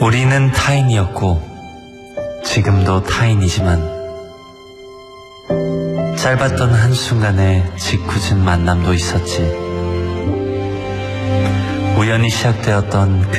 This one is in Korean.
우리는 타인이었고 지금도 타인이지만 짧았던 한순간의 짓궂은 만남도 있었지. 우연히 시작되었던